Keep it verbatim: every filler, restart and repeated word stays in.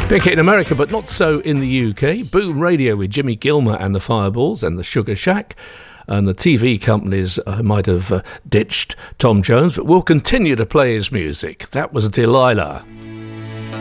Big hit in America, but not so in the U K. Boom Radio with Jimmy Gilmer and the Fireballs and the Sugar Shack. And the T V companies uh, might have uh, ditched Tom Jones, but we'll continue to play his music. That was Delilah.